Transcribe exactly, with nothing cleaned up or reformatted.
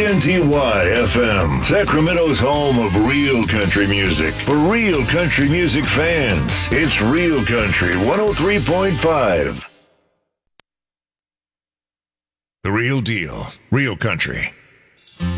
N T Y F M, Sacramento's home of real country music. For real country music fans, it's Real Country one oh three point five. The real deal. Real country.